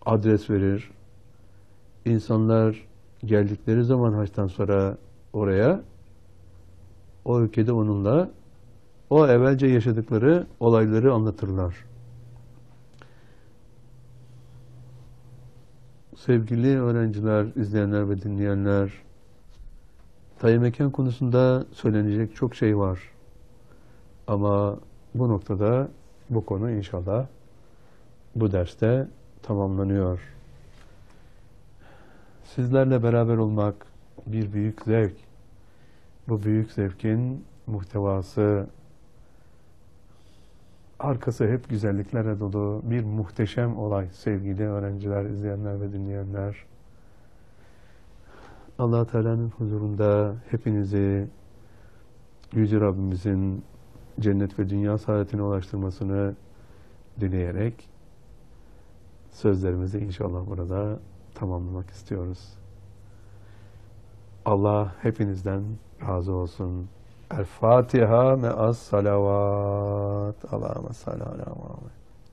adres verir. İnsanlar geldikleri zaman haçtan sonra oraya, o ülkede onunla o evvelce yaşadıkları olayları anlatırlar. Sevgili öğrenciler, izleyenler ve dinleyenler, tayin mekan konusunda söylenecek çok şey var. Ama bu noktada bu konu inşallah bu derste tamamlanıyor. Sizlerle beraber olmak bir büyük zevk. Bu büyük zevkin muhtevası, arkası hep güzelliklerle dolu bir muhteşem olay sevgili öğrenciler, izleyenler ve dinleyenler. Allah Teala'nın huzurunda hepinizi Yüce Rabbimizin cennet ve dünya saadetine ulaştırmasını dileyerek sözlerimizi inşallah burada tamamlamak istiyoruz. Allah hepinizden razı olsun. El Fatiha me'as salavat. Allahümme salli ala Muhammed.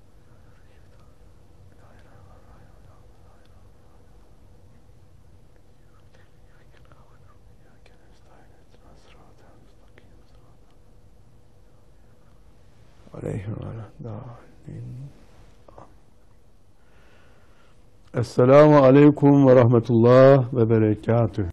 Aleyhim ve dâlin. Esselamu aleyküm ve rahmetullah ve berekatühü.